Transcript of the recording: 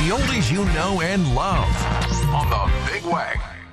oldies you know and love on the Big Wag.